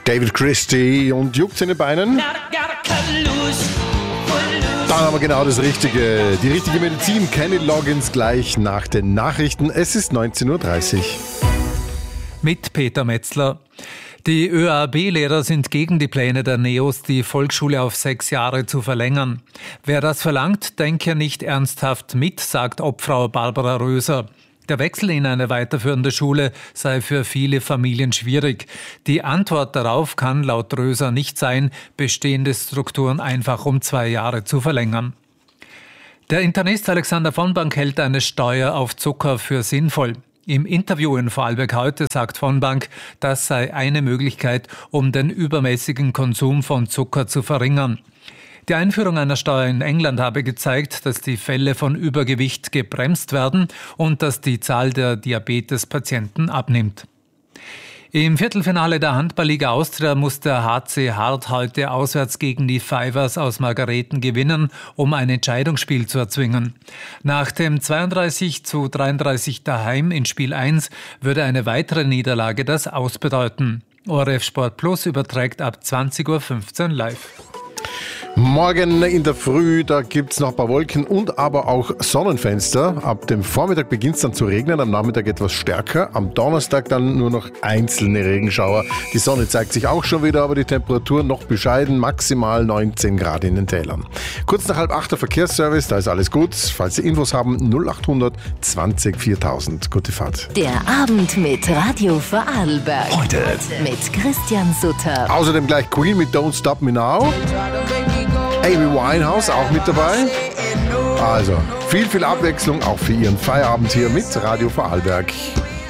David Christie und juckt's in den Beinen? Dann haben wir genau das Richtige. Die richtige Medizin. Kenny Loggins gleich nach den Nachrichten. Es ist 19.30 Uhr. Mit Peter Metzler. Die ÖAB-Lehrer sind gegen die Pläne der NEOS, die Volksschule auf 6 Jahre zu verlängern. Wer das verlangt, denke nicht ernsthaft mit, sagt Obfrau Barbara Röser. Der Wechsel in eine weiterführende Schule sei für viele Familien schwierig. Die Antwort darauf kann laut Röser nicht sein, bestehende Strukturen einfach um 2 Jahre zu verlängern. Der Internist Alexander von Bank hält eine Steuer auf Zucker für sinnvoll. Im Interview in Vorarlberg heute sagt von Bank, das sei eine Möglichkeit, um den übermäßigen Konsum von Zucker zu verringern. Die Einführung einer Steuer in England habe gezeigt, dass die Fälle von Übergewicht gebremst werden und dass die Zahl der Diabetespatienten abnimmt. Im Viertelfinale der Handballliga Austria muss der HC Hart heute auswärts gegen die Fivers aus Margareten gewinnen, um ein Entscheidungsspiel zu erzwingen. Nach dem 32:33 daheim in Spiel 1 würde eine weitere Niederlage das Aus bedeuten. ORF Sport Plus überträgt ab 20.15 Uhr live. Morgen in der Früh, da gibt's noch ein paar Wolken und aber auch Sonnenfenster. Ab dem Vormittag beginnt's dann zu regnen, am Nachmittag etwas stärker. Am Donnerstag dann nur noch einzelne Regenschauer. Die Sonne zeigt sich auch schon wieder, aber die Temperatur noch bescheiden, maximal 19 Grad in den Tälern. Kurz nach 7:30 der Verkehrsservice, da ist alles gut. Falls Sie Infos haben, 0800 20 4000. Gute Fahrt. Der Abend mit Radio Vorarlberg. Heute mit Christian Sutter. Außerdem gleich Queen mit Don't Stop Me Now. Amy Winehouse auch mit dabei. Also, viel Abwechslung auch für Ihren Feierabend hier mit Radio Vorarlberg.